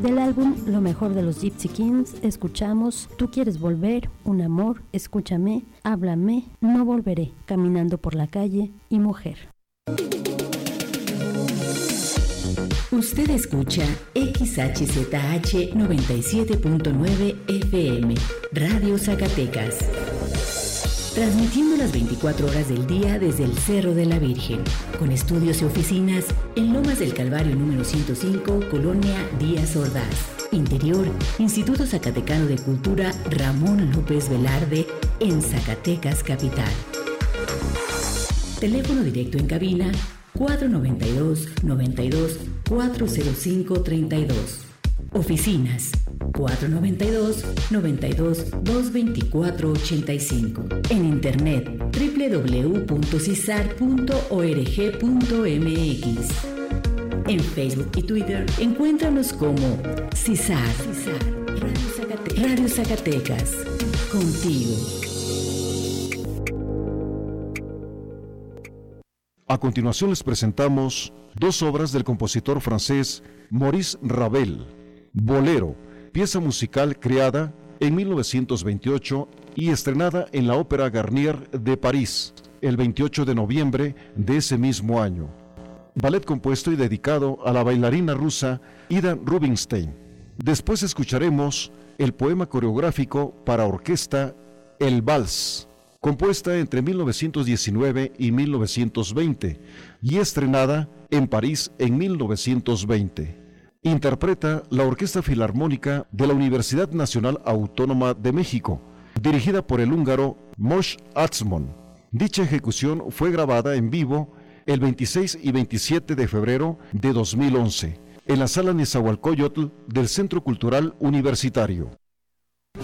Del álbum Lo mejor de los Gypsy Kings escuchamos Tú quieres volver, Un amor, Escúchame, Háblame, No volveré, Caminando por la calle y Mujer. Usted escucha XHZH 97.9 FM, Radio Zacatecas. Transmitiendo las 24 horas del día desde el Cerro de la Virgen, con estudios y oficinas en Lomas del Calvario número 105, Colonia Díaz Ordaz. Interior, Instituto Zacatecano de Cultura Ramón López Velarde, en Zacatecas Capital. Teléfono directo en cabina 492-92-405-32. Oficinas 492-92-224-85. En internet www.cisar.org.mx. En Facebook y Twitter encuéntranos como CISAR, Radio Zacatecas, contigo. A continuación les presentamos dos obras del compositor francés Maurice Ravel. Bolero, pieza musical creada en 1928 y estrenada en la Ópera Garnier de París el 28 de noviembre de ese mismo año. Ballet compuesto y dedicado a la bailarina rusa Ida Rubinstein. Después escucharemos el poema coreográfico para orquesta El Vals, compuesta entre 1919 y 1920 y estrenada en París en 1920. Interpreta la Orquesta Filarmónica de la Universidad Nacional Autónoma de México, dirigida por el húngaro Mos Atzmon. Dicha ejecución fue grabada en vivo el 26 y 27 de febrero de 2011 en la Sala Nezahualcóyotl del Centro Cultural Universitario.